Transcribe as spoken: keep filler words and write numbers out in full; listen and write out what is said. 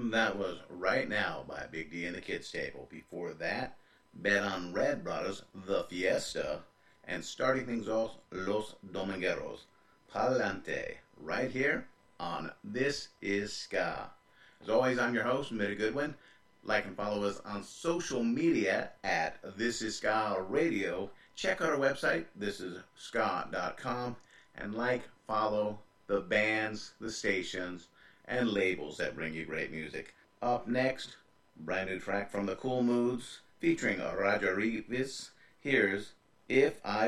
That was Right Now by Big D and the Kids Table. Before that, Bet on Red brought us The Fiesta. And starting things off, Los Domingueros. Palante. Right here on This Is Ska. As always, I'm your host, Mitty Goodwin. Like and follow us on social media at This Is Ska Radio. Check out our website, this is ska dot com. And like, follow the bands, the stations, and labels that bring you great music. Up next, brand new track from the Cool Moods featuring Raja Reeves. Here's If I